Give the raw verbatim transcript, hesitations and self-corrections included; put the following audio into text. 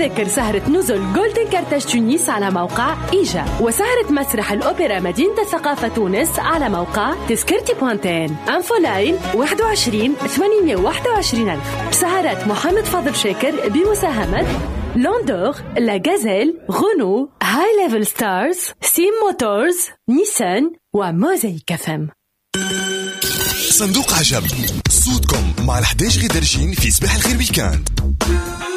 تذاكر سهرة نزل جولدن كارتاج تونس على موقع إيجا، وسهرة مسرح الأوبرا مدينة الثقافة تونس على موقع تذكرتي بوانتين. أنفو لاين واحد وعشرين ثمانمائة وواحد وعشرين ألف. سهرات محمد فاضل شاكر بمساهمة لوندور، لا غازيل، غنو، هاي ليفل ستارز، سيم موتورز، نيسان وموزايك فم. صندوق عجب صوتكم مع الحداش غير درجين في صباح الخير ويكاند.